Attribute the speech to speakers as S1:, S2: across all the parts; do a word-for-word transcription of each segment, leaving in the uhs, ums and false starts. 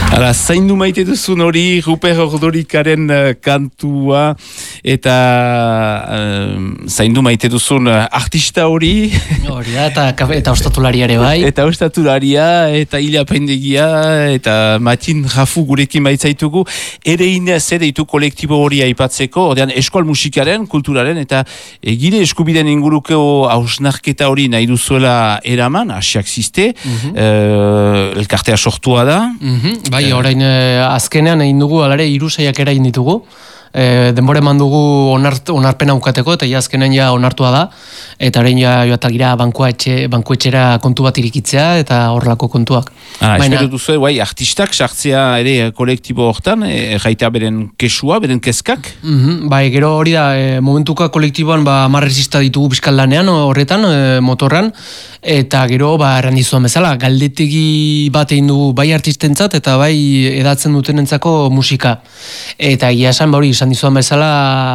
S1: Hala, zaindu maite duzun hori, Ruper Ordorikaren uh, kantua, eta uh, zaindu maite duzun uh, artista hori.
S2: Hori da, eta, eta ostatulariare bai.
S1: Eta ostatularia, eta Ilia Paindegia, eta Matin Rafu gurekin baitzaitugu. Ere inez ere ditu kolektibo hori aipatzeko, ordean eskual musikaren, kulturaren, eta egile eskubiden inguruko hausnarketa hori nahi duzuela eraman, asiak ziste, mm-hmm. uh, elkartea sortua da.
S2: Mm-hmm. Bai, orain eh, azkenean egin dugu, alare, hiru saiakera egin ditugu. E, denbora eman dugu onart, onarpena ukateko, eta ja azkenean ja onartua da, eta orain ja joatak gira bankuetxe, bankuetxera kontu bat irikitzea, eta horrelako kontuak.
S1: Ah, espero duzu, bai, artistak sartzea ere kolektibo hortan, e, jaita beren kesua, beren kezkak?
S2: Mm-hmm, bai, gero hori da, e, momentuka kolektiboan ba, marresista ditugu bizkal lanean, horretan, e, motorran, eta gero, ba, errandizuan bezala, galdetegi bat egin dugu bai artistentzat, eta bai edatzen dutenentzako musika. Eta egia esan, ba hori, esan dizuan bezala,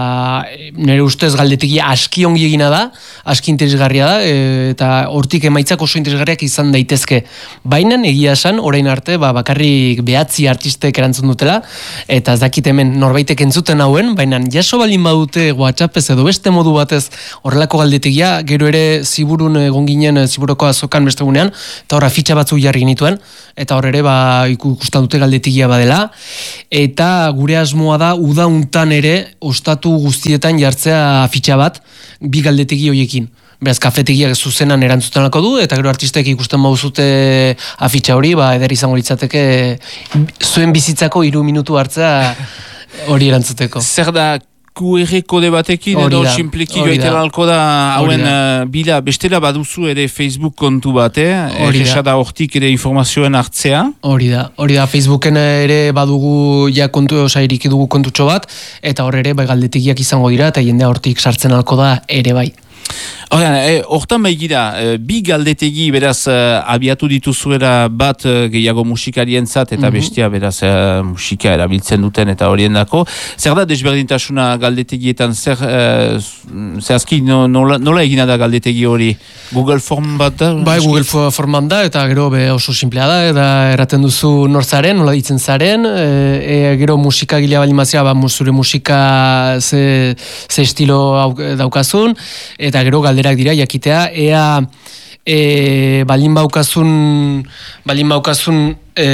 S2: nire ustez galdetegi aski ongi egina da, aski interesgarria da, e, eta hortik emaitzak oso interesgarriak izan daitezke. Baina egia esan, orain arte, ba, bakarrik behatzi artistek erantzun dutela, eta ez dakit hemen norbaitek entzuten hauen, baina jaso balin badute WhatsAppez edo beste modu batez horrelako galdetegia, gero ere ziburun egon ginen, ziburoko azokan beste gunean, eta horra fitxa batzuk jarri genituen, eta hor ere ba, ikusten dute galdetegia badela, eta gure asmoa da uda untan ere ostatu guztietan jartzea fitxa bat, bi galdetegi horiekin. Beraz, kafetegiak zuzenan erantzutenako du, eta gero artistek ikusten bauzute afitxa hori, ba, eder izango litzateke zuen bizitzako hiru minutu hartzea hori erantzuteko.
S1: Zer da Q R kode batekin edo simpliki joaiten alko da hauen uh, bila, bestela baduzu ere Facebook kontu bate, erresa da hortik ere informazioen hartzea.
S2: Hori da, hori da, Facebooken ere badugu ja kontu, osa iriki dugu kontutxo bat, eta hor ere bai galdetegiak izango dira, eta jendea hortik sartzen alko da ere bai.
S1: Hortan bai gira, bi galdetegi beraz uh, abiatu dituzuera bat uh, gehiago musikarientzat eta mm-hmm. bestia beraz uh, musika erabiltzen duten eta horien dako. Zer da desberdintasuna galdetegietan? Zer, uh, zehazki no, nola, nola egina da galdetegi hori? Google Form bat da?
S2: Bai, Google Forman da eta gero be oso simplea da, eta erraten duzu nortzaren, nola ditzen zaren, e, e, gero musika gila balimazia, ba, zure musika ze, ze estilo daukazun, eta gero galderak dira jakitea, ea e, balin baukazun balin baukazun e,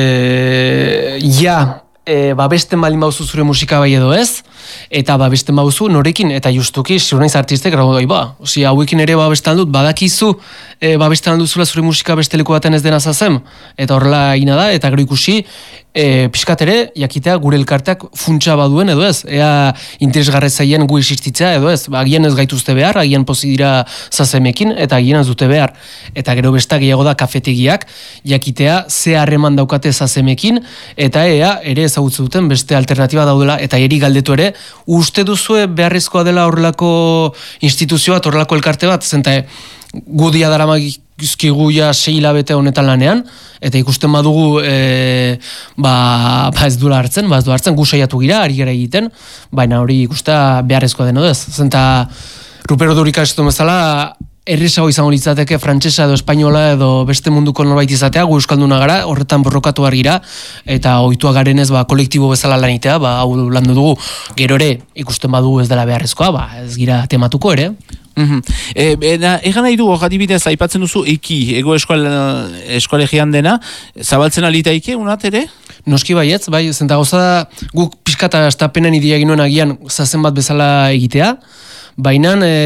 S2: ja e, babesten balin bauzu zure musika bai edo ez, eta babesten bauzu norekin, eta justuki zure naiz artistek grabo doi ba, osi hauekin ere babestan dut, badakizu e, babestan duzula zure musika besteleko baten ez dena zazen, eta horrela egina da, eta gero ikusi E, pixkat ere, jakitea gure elkarteak funtsa baduen edo ez, ea interesgarre zaien gu existitzea edo ez, ba, agian ez gaituzte behar, agian pozi dira zazemekin, eta agian ez dute behar, eta gero besta gehiago da kafetegiak, jakitea ze harreman daukate zazemekin, eta ea ere ezagutze duten beste alternatiba daudela, eta eri galdetu ere, uste duzue beharrezkoa dela horrelako instituzio bat, horrelako elkarte bat, zenta gudia darama gizkigu ja sei hilabete honetan lanean, eta ikusten badugu e, ba, ba ez duela hartzen, ba ez duela hartzen, gu saiatu gira, ari gara egiten, baina hori ikustea beharrezkoa deno ez. Zenta Ruper Ordorika estu bezala, errezago izango litzateke frantsesa edo espainola edo beste munduko norbait izatea, gu euskalduna gara, horretan borrokatu behar gira, eta ohitua garenez ba, kolektibo bezala lanitea, ba, hau landu dugu, gero ere ikusten badugu ez dela beharrezkoa, ba, ez gira tematuko ere.
S1: Mm-hmm. E, egan nahi du, adibidez, aipatzen duzu eki, ego eskual, eskualegian dena, zabaltzen alitaike, unat ere?
S2: Noski baietz, bai, zenta gauza da, guk pixkata estapenan idia ginoen agian zazen bat bezala egitea, baina e,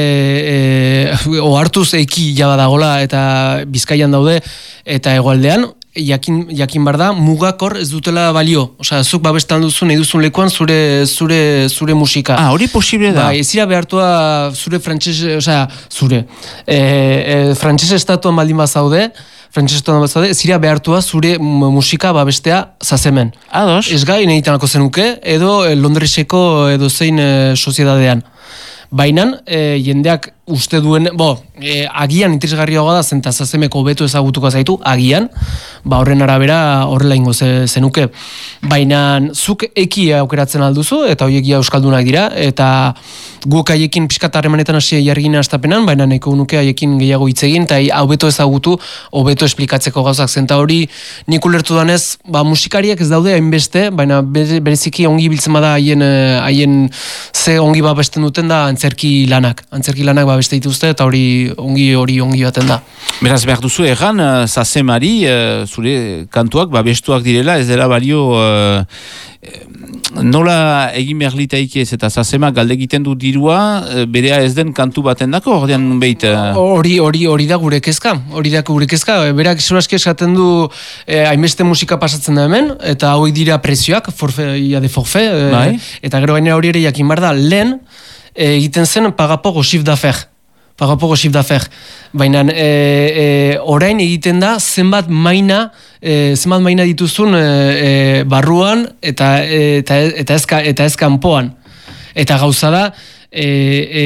S2: e, ohartuz eki jaba dagola eta Bizkaian daude eta hegoaldean, jakin, jakin bar da, mugakor ez dutela balio. Osea, zuk babestan duzu, nahi duzun lekuan zure, zure, zure musika.
S1: Ah, hori posible da.
S2: Ba, ez ira behartua zure frantses, osea, zure, e, e, frantses estatuan baldin bazaude, frantses estatuan bazaude, ez ira behartua zure musika babestea zazemen.
S1: Ados.
S2: Ez gai, nahi tanako zenuke, edo Londreseko edo zein e, soziedadean. Baina, e, jendeak uste duen, bo, e, agian interesgarriagoa da, zenta Zazemeko hobeto ezagutuko zaitu, agian, ba horren arabera horrela ingo zenuke. Baina zuk eki aukeratzen alduzu, eta hoiekia euskaldunak dira, eta guk haiekin pixkat harremanetan hasi jargin astapenan, baina nahiko nuke haiekin gehiago hitz egin, eta hobeto ezagutu, hobeto esplikatzeko gauzak, zenta hori nik ulertu danez, ba musikariak ez daude hainbeste, baina bereziki ongi biltzen bada haien, haien ze ongi babesten duten da antzerki lanak, antzerki lanak ba beste dituzte eta hori ongi hori ongi baten da.
S1: Beraz behar duzu erran, uh, Zazemari, uh, zure kantuak babestuak direla, ez dela balio uh, nola egin behar litaik ez, eta Zazema galde egiten du dirua, uh, berea ez den kantu baten dako, ordean behit...
S2: Hori, hori, hori da gure kezka, hori da gure kezka, berak zorazki esaten du hainbeste eh, musika pasatzen da hemen, eta hoi dira prezioak, forfe, ia de forfe, eh, eta gero gainera hori ere jakin bar da, lehen egiten zen pagapogo chiffre d'affaires. Pagapogo chiffre d'affaires. Baina e, e, orain egiten da zenbat maina, e, zenbat maina dituzun e, e, barruan eta eta eta ez eta ez kanpoan. Eta gauza da e, e,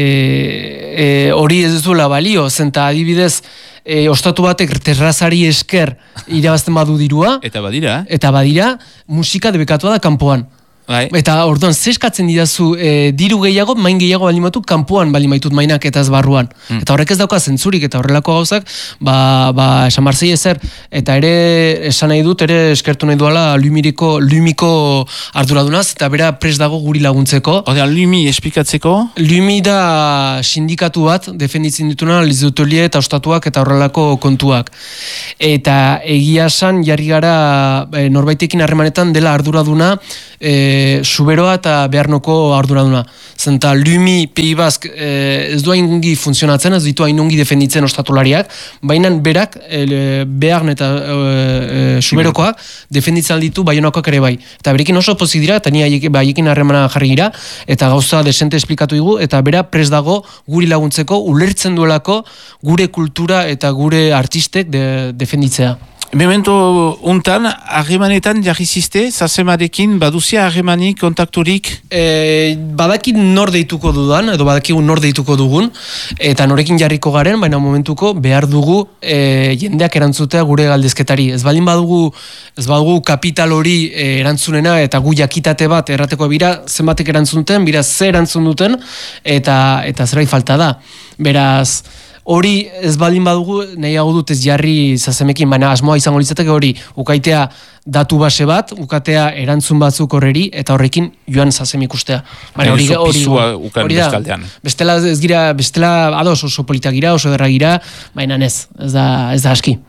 S2: e, hori ez duela balio, zenta adibidez E, ostatu batek terrazari esker irabazten badu dirua.
S1: Eta badira.
S2: Eta badira, musika debekatua da kanpoan.
S1: Bai.
S2: Eta orduan, zeskatzen didazu e, diru gehiago, main gehiago baldin batu, kanpoan baldin baitut mainak eta ez barruan. Mm. Eta horrek ez dauka zentzurik eta horrelako gauzak, ba, ba esan barzei ezer. Eta ere, esan nahi dut, ere eskertu nahi duala Lumiriko, Lumiko arduradunaz, eta bera prest dago guri laguntzeko.
S1: Odea, Lumi esplikatzeko?
S2: Lumi da sindikatu bat, defenditzen dituna, Lizutolie eta ostatuak eta horrelako kontuak. Eta egia esan, jarri gara e, norbaitekin harremanetan dela arduraduna, e, Suberoa eta Bearnoko arduraduna. Zenta Lumi, Pei Bask e, ez du hain ongi funtzionatzen, ez ditu hain ongi defenditzen ostatulariak, baina berak e, Bearn eta e, e, Suberokoak defenditzen ditu Baionakoak ere bai. Eta berekin oso pozik dira, eta ni haiekin harremana jarri gira, eta gauza desente esplikatu digu, eta bera prest dago guri laguntzeko, ulertzen duelako gure kultura eta gure artistek de, defenditzea.
S1: Memento untan, harremanetan jarri ziste, Zazemarekin baduzia harremanik, kontakturik?
S2: E, badakit nor deituko dudan, edo badakigu nor deituko dugun, eta norekin jarriko garen, baina momentuko behar dugu e, jendeak erantzutea gure galdezketari. Ez baldin badugu, ez badugu kapital hori e, erantzunena, eta gu jakitate bat errateko bira, zenbatek erantzunten, bira ze erantzun duten, eta, eta zerbait falta da. Beraz... Hori ez baldin badugu, nahiago dut ez jarri Zazemekin, baina asmoa izango litzateke hori, ukaitea datu base bat, ukatea erantzun batzuk horreri, eta horrekin joan Zazem ikustea. Baina hori, hori, hori da, bestela ez gira, bestela ados oso politak gira, oso derra gira, baina ez, ez da, ez da aski.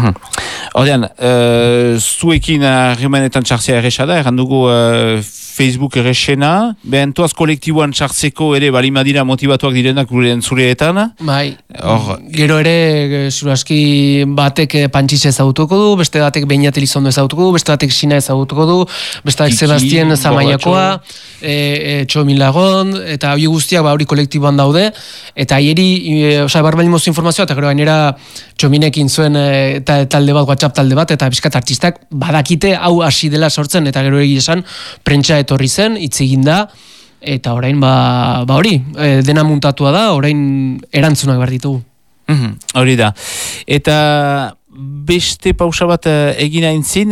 S1: Hordean, uh, zuekin harremanetan txartzea erresa da, erran dugu uh, Facebook erresena, behen toaz kolektiboan txartzeko ere balimadira motivatuak direnak gure entzureetan.
S2: Bai, Or, gero ere zuraski batek Pantxis ezagutuko du, beste batek Beñat Elizondo ezagutuko du, beste batek Sina ezagutuko du, beste batek Sebastien Zamaiakoa, e, e, Txomin Lagon, eta hori guztiak ba, hori kolektiboan daude, eta hieri, e, oza, barbalin mozu informazioa, eta gero gainera Txominekin zuen e, ta, talde bat, WhatsApp talde bat, eta bizkat artistak badakite hau hasi dela sortzen, eta gero egia esan, prentsa etorri zen, hitz egin da, eta orain ba, ba hori, e, dena muntatua da, orain erantzunak behar ditugu.
S1: Mm-hmm, hori da. Eta beste pausa bat egin aintzin,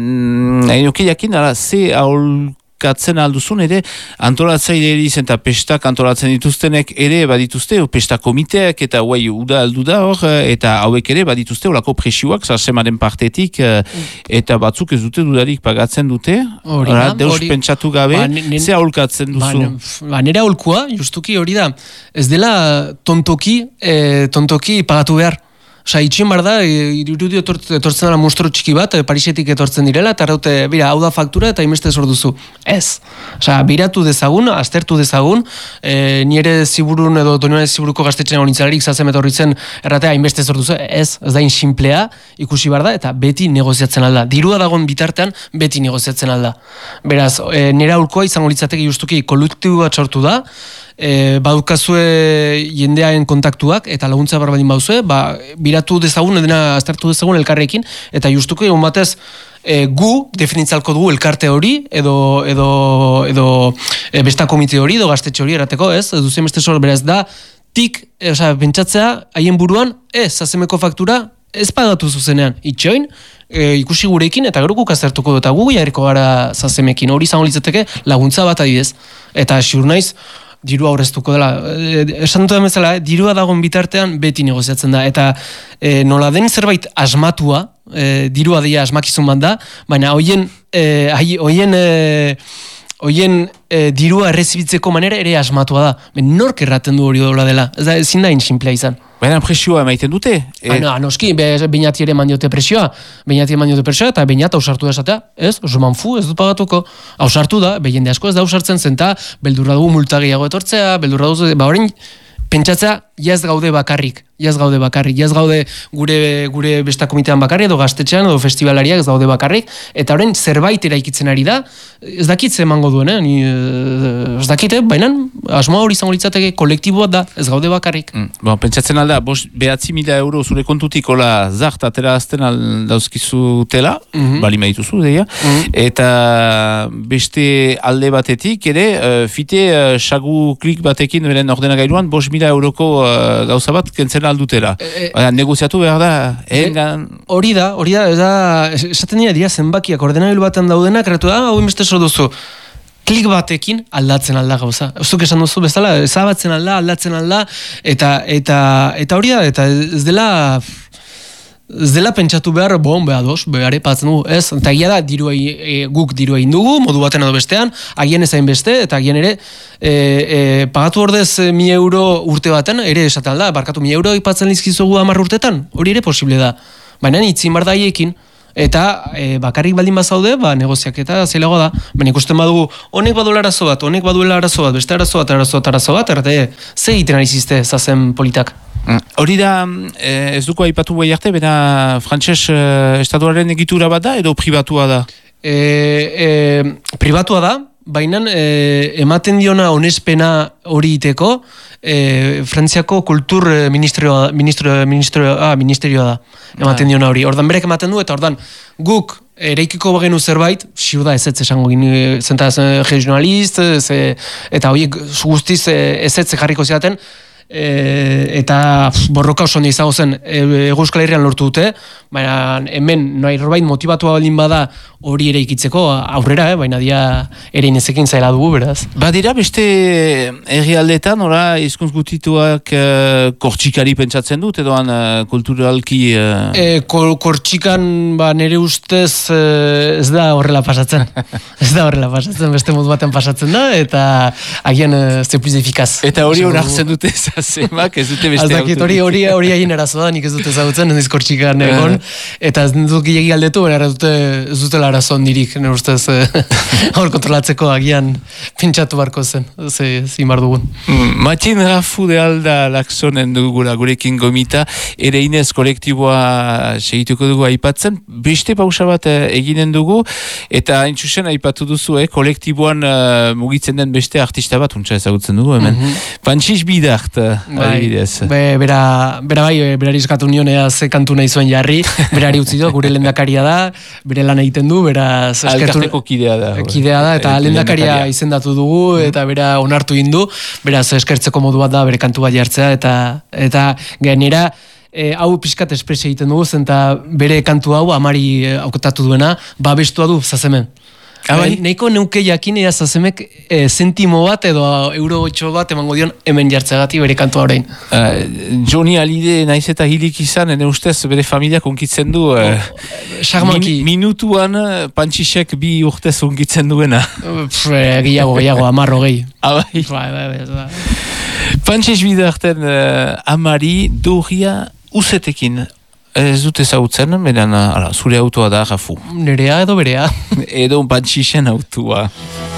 S1: nahi nuke jakin, ala, ze aholkatzen alduzun, ere antolatzaile eriz eta pestak antolatzen dituztenek ere badituzte, pesta komiteak eta guai uda aldu da hor, eta hauek ere badituzte olako presioak Zazemaren partetik, eta batzuk ez dute dudarik pagatzen dute, Ora, deus ori, pentsatu gabe, ba, nen, ze aholkatzen duzu?
S2: Ba, ba, nera aholkua, justuki hori da, ez dela tontoki, e, tontoki pagatu behar. Osa, itxien bar da, irudi etortzen dela monstro txiki bat, Parisetik etortzen direla, eta raute, bira, hau da faktura eta imeste zorduzu. Ez. Osa, biratu dezagun, aztertu dezagun, e, nire ziburun edo Donioan ziburuko gaztetxean honintzalarik Zazem etorri zen erratea imeste zorduzu. Ez, ez da insimplea, ikusi bar da, eta beti negoziatzen alda. Dirua dagoen bitartean, beti negoziatzen alda. Beraz, e, nire aurkoa izango litzateke justuki kolektibo bat sortu da, E, badukazue jendearen kontaktuak eta laguntza barbadin bauzue, ba, biratu dezagun, edena aztertu dezagun elkarrekin, eta justuko egun batez e, gu definitzalko dugu elkarte hori, edo, edo, edo e, besta komite hori, edo gaztetxe hori erateko, ez? Ez duzen beste zor, beraz da, tik, oza, pentsatzea, haien buruan, ez, zazemeko faktura, ez pagatu zuzenean, itxoin, e, ikusi gurekin, eta gero guk aztertuko dut, eta gu jarriko gara zazemekin, hori izango litzateke laguntza bat adibidez, eta siur naiz, diru aurreztuko dela. E, esan dut bezala, eh, dirua dagoen bitartean beti negoziatzen da, eta e, nola den zerbait asmatua, e, dirua dia asmakizun bat da, baina hoien, e, hoien, e, hoien e, dirua errezibitzeko manera ere asmatua da. Ben, nork erraten du hori dola dela, ez da, ezin da insimplea izan.
S1: Baina presioa emaiten dute?
S2: E... Ah, no, noski, bainati ere mandiote presioa, bainati ere mandiote presioa, eta bainat hausartu da esatea, ez? Oso manfu, ez dut pagatuko. Hausartu da, behende asko ez da hausartzen zenta, beldurra dugu multa gehiago etortzea, beldurra dugu, ba horrein, pentsatzea, jaz gaude bakarrik, jaz gaude bakarrik, jaz gaude gure, gure besta komitean bakarrik, edo gaztetxean, edo festivalariak ez gaude bakarrik, eta horrein zerbait eraikitzen ari da, ez dakit ze emango duen, eh? Ni, ez dakit, eh? Baina asmoa hori izango litzateke kolektiboa da, ez gaude bakarrik.
S1: Mm, bon, pentsatzen alda, behatzi mila euro zure kontutik ola zart atera azten aldauzkizutela, mm-hmm. bali maituzu, deia, mm-hmm. eta beste alde batetik, ere, uh, fite uh, sagu klik batekin beren ordenagailuan, bost mila euroko uh, gauza bat kentzen aldutera. E, e, negoziatu behar da, engan...
S2: Hori da, hori da, da esaten dira dira zenbakiak ordenagailu baten daudenak, kreatu da, hau inbeste so duzu, klik batekin aldatzen alda gauza. Zuk esan duzu bezala, ezabatzen alda, aldatzen alda, eta, eta, eta hori da, eta ez dela... Ez dela pentsatu behar, bon, beha dos, behare patzen dugu, ez? Eta agia da, dirua, e, guk dirua indugu, modu baten edo bestean, agian ezain beste, eta agian ere, e, e, pagatu ordez mi euro urte baten, ere esaten alda, barkatu mi euro ipatzen lizkizugu hamar urtetan, hori ere posible da. Baina itzin bar daiekin, eta e, bakarrik baldin bazaude, ba, negoziak eta zelago da. Baina ikusten badugu, honek baduela arazo bat, honek baduela arazo bat, beste arazo bat, arazo bat, arazo bat, erte, ze egiten ari zizte, zazen politak.
S1: Hori da, ez duko aipatu bai arte, bera frantses eh, estatuaren egitura bat da, edo pribatua da?
S2: E, e, pribatua da, baina e, ematen diona onespena hori iteko, e, Frantziako kultur ministerioa, ministro, ministro, ah, ministerioa da, ematen diona hori. Ordan berek ematen du, eta ordan guk ereikiko bagenu zerbait, siur da ezetz esango gini, zentaz regionalist, ze, eta horiek guztiz ezetz jarriko zidaten, E, eta pf, borroka oso ondo izango zen e, Euskal Herrian lortu dute, baina hemen norbait motibatua baldin bada hori ere ikitzeko aurrera, eh? Baina dia ere inezekin zaila dugu, beraz.
S1: Badira beste herrialdetan, ora, hizkuntz gutituak e, kortxikari pentsatzen dut, edoan e, kulturalki... E...
S2: E, kor, kortxikan, ba, nire ustez e, ez da horrela pasatzen. Ez da horrela pasatzen, beste modu baten pasatzen da, eta agian e, ze plus efikaz.
S1: Eta hori onartzen dute zazemak, ez dute beste
S2: auto. Hori hori hori hain arazo da, nik ez dute ezagutzen, ez kortxikan egon, eta ez dut gehiagi aldetu, baina ez dute ez dutela arazo ondirik, nire ustez hor kontrolatzeko agian pentsatu barko zen, ze zimar dugun.
S1: Matin Rafu de Alda Laksonen dugula gurekin gomita, ere inez kolektiboa segituko dugu aipatzen, beste pausa bat eginen dugu, eta hain txusen aipatu duzu, eh, kolektiboan uh, mugitzen den beste artista bat, untsa ezagutzen dugu, hemen. Mm-hmm. Pantxix Bidart,
S2: bai, be, bera, bera bai, berari eskatu nionea ze kantu nahi zuen jarri, berari utzi do, gure lendakaria da, bere lan egiten du, beraz...
S1: Alkarteko kidea da.
S2: Kidea da, eta lendakaria izendatu dugu, eta bera onartu indu, beraz eskertzeko modu bat da, bere kantu bat jartzea, eta, eta gainera, E, hau pixkat esprese egiten dugu, zenta bere kantu hau amari e, aukotatu duena, babestua du zazemen. Abai? Neiko neuke jakin ea zazemek e, zentimo bat edo euro otxo bat emango dion hemen jartzegati bere kantua orain.
S1: Uh, Johnny Hallyday naiz eta hilik izan, ene ustez bere familia konkitzen du. Uh,
S2: oh, min,
S1: minutuan Pantxixek bi urtez konkitzen duena.
S2: Gehiago, gehiago, amarro gehi.
S1: Abai?
S2: Bai, bai, bai.
S1: Pantxix Bidarten uh, amari doria usetekin. Ez dut ezagutzen, beren, ala, zure autoa da, Rafu.
S2: Nerea edo berea.
S1: Edo Pantxixen autoa.